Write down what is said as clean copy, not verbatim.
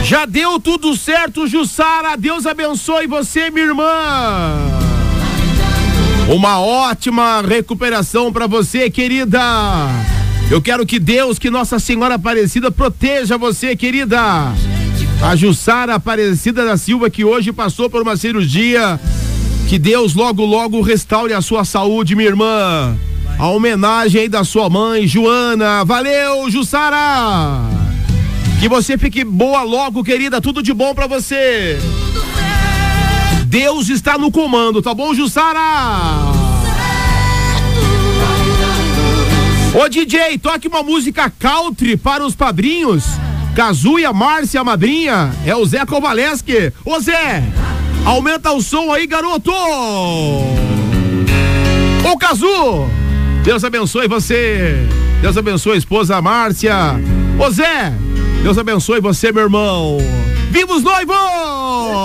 Já deu tudo certo, Jussara. Deus abençoe você, minha irmã. Uma ótima recuperação para você, querida. Eu quero que Deus, que Nossa Senhora Aparecida proteja você, querida. A Jussara Aparecida da Silva, que hoje passou por uma cirurgia. Que Deus logo, logo restaure a sua saúde, minha irmã. A homenagem aí da sua mãe, Joana. Valeu, Jussara. Que você fique boa logo, querida. Tudo de bom pra você. Deus está no comando, tá bom, Jussara? Ô DJ, toque uma música country para os padrinhos. Kazuya, Márcia, a madrinha. É o Zé Kovaleski. Ô Zé, aumenta o som aí, garoto. Ô Kazu, Deus abençoe você. Deus abençoe a esposa Márcia. Ô Zé, Deus abençoe você, meu irmão. Viva os noivos!